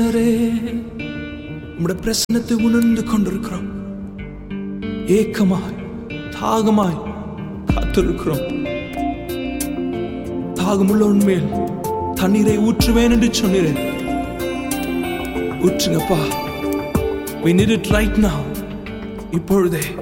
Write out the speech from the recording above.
உம்முடைய பிரசன்னத்தை உணர்ந்து கொண்டிருக்கிறோம். ஏக்கமாய் தாகமாய் காத்திருக்கிறோம். தாகமுள்ளவன் மேல் தண்ணீரை ஊற்றுவேன் என்று சொன்னீரேன். ஊற்றுங்கப்பா. We need it right now. இப்பொழுதே